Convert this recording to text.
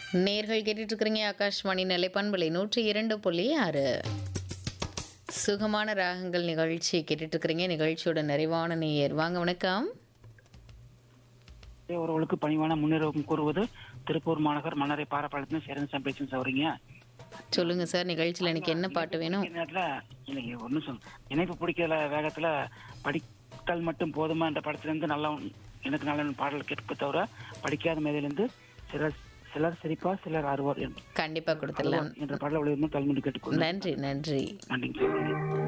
நேர்கள் கேட்டுட்டு இருக்கிறீங்க ஆகாஷ்வாணி நிலைப்பண்பலை 102.6 சுகமான ராகங்கள் நிகழ்ச்சி கேட்டுட்டு இருக்கிறீங்க. நிகழ்ச்சியோட நிறைவான நேயர் வாங்க. வணக்கம். ஒருவர்களுக்கு பணிவான முன்னேற்றம் கூறுவது திருப்பூர் மாநகர் மன்னரை பாரப்பாளத்தின் சேர்ந்து சம்பேசன் சௌரிங்க. சொல்லுங்க சார், நிகழ்ச்சியில் எனக்கு என்ன பாட்டு வேணும்? நேரத்துல இல்லைங்க ஒரு நிமிஷம். இணைப்பு பிடிக்கல வேகத்துல படித்தால் மட்டும் போதுமா என்ற படத்திலிருந்து எனக்கு நல்ல பாடல் கேட்க தவிர படிக்காத மேதிலிருந்து சிலர் சிரிப்பார் சிலர் ஆறுவார் கண்டிப்பா கொடுத்துடலாம் என்ற பாடல் விளையாடும் தலைமுறை கேட்டுக்கொண்டு நன்றி. நன்றிங்க.